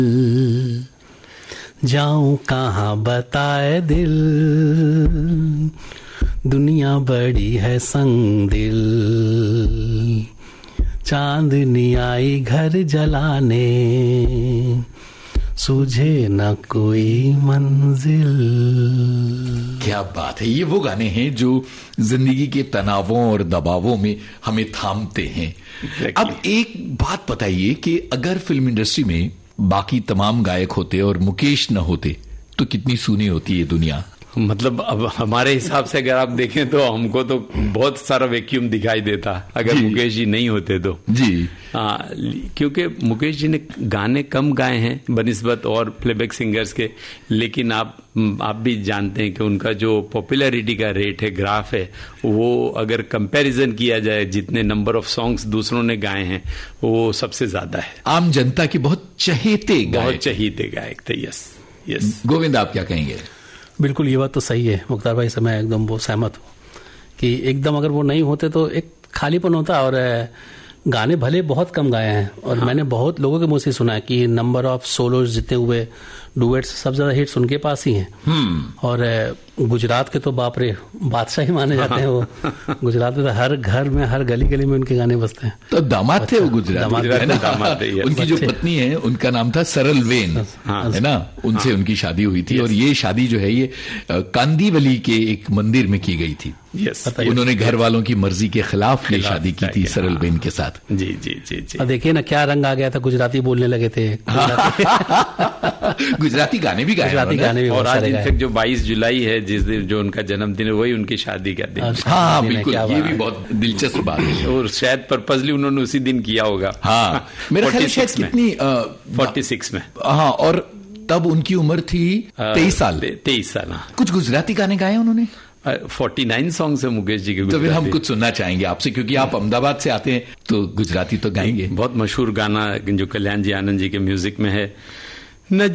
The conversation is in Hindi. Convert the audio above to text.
जाऊं कहाँ बताए दिल, दुनिया बड़ी है संग दिल, चांदनी आई घर जलाने, सूझे न कोई मंजिल। क्या बात है। ये वो गाने हैं जो जिंदगी के तनावों और दबावों में हमें थामते हैं। अब एक बात बताइए कि अगर फिल्म इंडस्ट्री में बाकी तमाम गायक होते और मुकेश न होते तो कितनी सूनी होती है दुनिया। मतलब अब हमारे हिसाब से अगर आप देखें तो हमको तो बहुत सारा वैक्यूम दिखाई देता अगर मुकेश जी नहीं होते तो जी। क्योंकि मुकेश जी ने गाने कम गाए हैं बनिस्बत और प्लेबैक सिंगर्स के, लेकिन आप भी जानते हैं कि उनका जो पॉपुलैरिटी का रेट है, ग्राफ है, वो अगर कंपैरिजन किया जाए जितने नंबर ऑफ सॉन्ग्स दूसरों ने गाए हैं वो सबसे ज्यादा है। आम जनता के बहुत चहेते गायक थे। यस गोविंद, आप क्या कहेंगे? बिल्कुल ये बात तो सही है मुख्तार भाई से मैं एकदम वो सहमत हूँ कि एकदम अगर वो नहीं होते तो एक खालीपन होता। और गाने भले बहुत कम गाए हैं और मैंने बहुत लोगों के मुंह से सुना है कि नंबर ऑफ सोलोज जितने हुए, डुएट्स, सब ज्यादा हिट्स उनके पास ही हैं। और गुजरात के तो बाप रे बादशाह ही माने जाते हैं वो। गुजरात में तो हर घर में, हर गली गली में उनके गाने बजते हैं। तो दामाद थे वो गुजरात में। उनकी जो पत्नी है उनका नाम था सरल वेन, है ना, उनसे उनकी शादी हुई थी। और ये शादी जो है ये कांदीवली के एक मंदिर में की गई थी। उन्होंने घर वालों की मर्जी के खिलाफ ये शादी की थी सरल बेन के साथ। जी। देखिए ना क्या रंग आ गया था, गुजराती बोलने लगे थे। गुजराती गाने भी गाए। और आज इनफेक्ट जो 22 जुलाई है, जिस दिन जो उनका जन्मदिन है, वही उनकी शादी का दिन। हाँ बिल्कुल, ये भी बहुत दिलचस्प बात है। और शायद पर्पसली उन्होंने उसी दिन किया होगा। हाँ मेरे ख्याल शायद कितनी 46 में। हाँ, और तब उनकी उम्र थी 23 साल। 23 साल। कुछ गुजराती गाने गाए उन्होंने। 49 सॉन्ग्स है मुकेश जी के। तो फिर हम कुछ सुनना चाहेंगे आपसे, क्योंकि आप अहमदाबाद से आते हैं तो गुजराती तो गाएंगे। बहुत मशहूर गाना जो कल्याण जी आनंद जी के म्यूजिक में है, न